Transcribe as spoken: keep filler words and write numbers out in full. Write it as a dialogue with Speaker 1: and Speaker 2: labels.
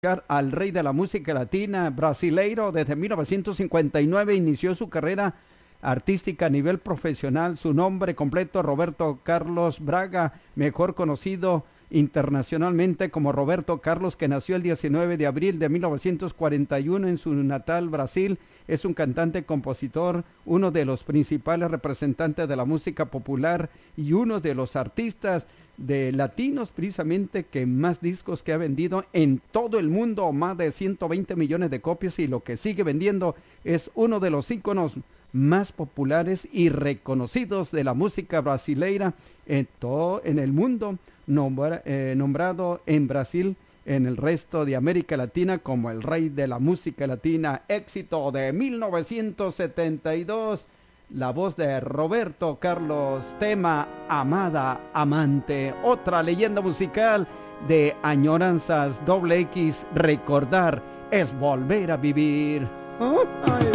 Speaker 1: al rey de la música latina brasileiro. Desde mil novecientos cincuenta y nueve inició su carrera artística a nivel profesional. Su nombre completo, Roberto Carlos Braga, mejor conocido internacionalmente como Roberto Carlos, que nació el diecinueve de abril de mil novecientos cuarenta y uno en su natal Brasil. Es un cantante, compositor, uno de los principales representantes de la música popular y uno de los artistas de latinos precisamente que más discos que ha vendido en todo el mundo, más de ciento veinte millones de copias, y lo que sigue vendiendo es uno de los íconos más populares y reconocidos de la música brasileira en todo en el mundo, nombra, eh, nombrado en Brasil, en el resto de América Latina como el rey de la música latina. Éxito de mil novecientos setenta y dos, la voz de Roberto Carlos, tema Amada Amante. Otra leyenda musical de Añoranzas Doble X, recordar es volver a vivir. ¿Oh? Ay.